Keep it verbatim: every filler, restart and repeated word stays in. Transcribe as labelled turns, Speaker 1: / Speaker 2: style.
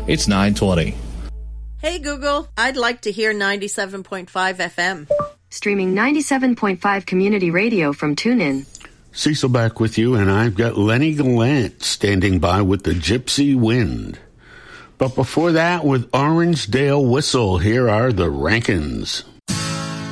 Speaker 1: It's nine twenty.
Speaker 2: Hey Google, I'd like to hear ninety-seven point five F M.
Speaker 3: Streaming ninety-seven point five Community Radio from TuneIn.
Speaker 4: Cecil back with you, and I've got Lenny Gallant standing by with the Gypsy Wind. But before that, with Orangedale Whistle, here are the Rankins.